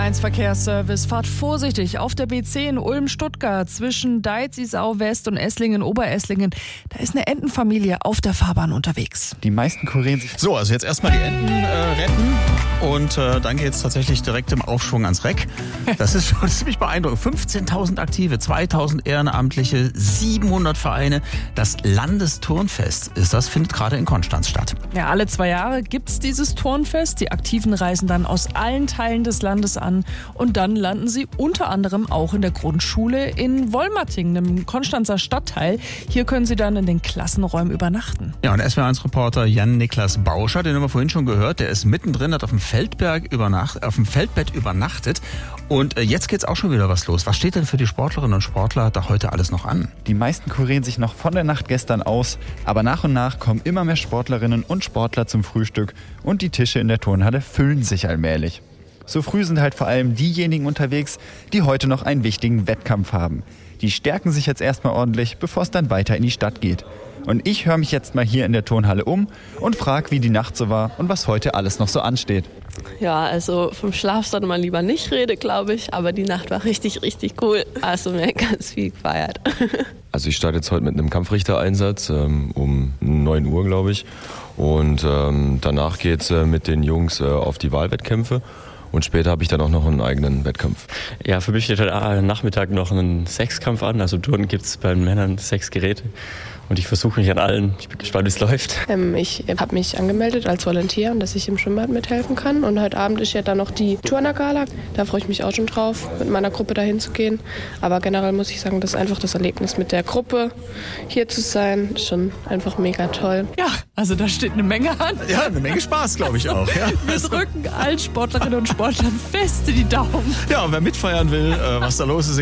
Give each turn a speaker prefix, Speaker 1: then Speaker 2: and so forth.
Speaker 1: 1 Verkehrsservice. Fahrt vorsichtig auf der B10 Ulm-Stuttgart zwischen Deizisau West und Esslingen-Oberesslingen. Da ist eine Entenfamilie auf der Fahrbahn unterwegs.
Speaker 2: Die meisten kurieren sich.
Speaker 3: So, also jetzt erstmal die Enten retten und dann geht's tatsächlich direkt im Aufschwung ans Reck. Das ist schon ziemlich beeindruckend. 15.000 Aktive, 2.000 Ehrenamtliche, 700 Vereine. Das Landesturnfest findet gerade in Konstanz statt.
Speaker 1: Ja, alle 2 Jahre gibt's dieses Turnfest. Die Aktiven reisen dann aus allen Teilen des Landes an und dann landen sie unter anderem auch in der Grundschule in Wolmerting, einem Konstanzer Stadtteil. Hier können sie dann in den Klassenräumen übernachten.
Speaker 3: Ja, und SWR1-Reporter Jan-Niklas Bauscher, den haben wir vorhin schon gehört, der ist mittendrin, hat auf dem Feldbett übernachtet. Und jetzt geht's auch schon wieder was los. Was steht denn für die Sportlerinnen und Sportler da heute alles noch an?
Speaker 2: Die meisten kurieren sich noch von der Nacht gestern aus, aber nach und nach kommen immer mehr Sportlerinnen und Sportler zum Frühstück und die Tische in der Turnhalle füllen sich allmählich. So früh sind halt vor allem diejenigen unterwegs, die heute noch einen wichtigen Wettkampf haben. Die stärken sich jetzt erstmal ordentlich, bevor es dann weiter in die Stadt geht. Und ich höre mich jetzt mal hier in der Turnhalle um und frage, wie die Nacht so war und was heute alles noch so ansteht.
Speaker 4: Ja, also vom Schlaf sollte man lieber nicht reden, glaube ich. Aber die Nacht war richtig, richtig cool. Also wir haben ganz viel gefeiert.
Speaker 5: Also ich starte jetzt heute mit einem Kampfrichtereinsatz um 9 Uhr, glaube ich. Und danach geht's mit den Jungs auf die Wahlwettkämpfe. Und später habe ich dann auch noch einen eigenen Wettkampf.
Speaker 6: Ja, für mich steht heute Nachmittag noch ein Sechskampf an. Also Turnen gibt es bei den Männern 6 Geräte. Und ich versuche mich an allen. Ich bin gespannt, wie es läuft.
Speaker 7: Ich habe mich angemeldet als Volontier, dass ich im Schwimmbad mithelfen kann. Und heute Abend ist ja dann noch die Turnergala. Da freue ich mich auch schon drauf, mit meiner Gruppe dahin zu gehen. Aber generell muss ich sagen, dass einfach das Erlebnis mit der Gruppe hier zu sein, ist schon einfach mega toll.
Speaker 1: Ja, also da steht eine Menge an.
Speaker 3: Ja, eine Menge Spaß, glaube ich auch. Ja.
Speaker 1: Wir drücken allen Sportlerinnen und Sportlern fest in die Daumen.
Speaker 3: Ja, und wer mitfeiern will, was da los ist